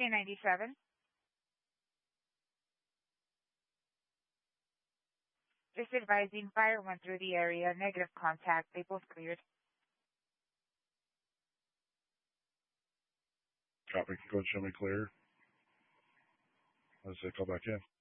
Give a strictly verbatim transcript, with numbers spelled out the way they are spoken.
K ninety-seven. Just advising fire went through the area. Negative contact. They both cleared. Copy. Go ahead and show me clear. Let's say call back in.